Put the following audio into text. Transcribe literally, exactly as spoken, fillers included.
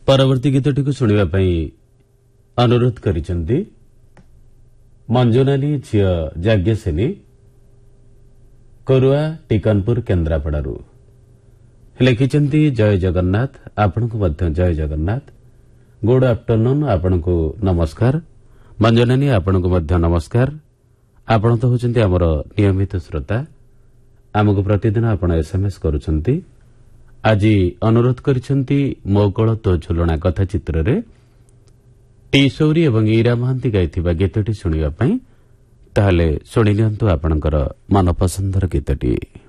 ପରବର୍ତ୍ତୀ ଗୀତଟିକୁ ଶୁଣିବା ପାଇଁ ଅନୁରୋଧ କରିଛନ୍ତି ମଞ୍ଜୁନାନୀ ଝିଅ ଯାଜ୍ଞସେନୀ କୋରୁଆ ଟିକନପୁର କେନ୍ଦ୍ରାପଡ଼ାରୁ ଲେଖିଛନ୍ତି ଜୟ ଜଗନ୍ନାଥ। ଆପଣଙ୍କୁ ମଧ୍ୟ ଜୟ ଜଗନ୍ନାଥ। Good afternoon. ଆପଣଙ୍କୁ ନମସ୍କାର। ମଞ୍ଜୁନାନୀ ଆପଣଙ୍କୁ ମଧ୍ୟ ନମସ୍କାର। ଆପଣ ତ ହେଉଛନ୍ତି ଆମର ନିୟମିତ ଶ୍ରୋତା। ଆମକୁ ପ୍ରତିଦିନ ଆପଣ ଏସ୍ଏମ୍ଏସ୍ କରୁଛନ୍ତି। ଆଜି ଅନୁରୋଧ କରିଛନ୍ତି ମୋ କୋଳ ତୋ ଝୁଲଣା କଥା ଚିତ୍ରରେ ଟି ସୌରୀ ଏବଂ ଇରା ମହାନ୍ତି ଗାଇଥିବା ଗୀତଟି ଶୁଣିବା ପାଇଁ। ତାହେଲେ ଶୁଣି ନିଅନ୍ତୁ ଆପଣଙ୍କର ମନପସନ୍ଦର ଗୀତଟି।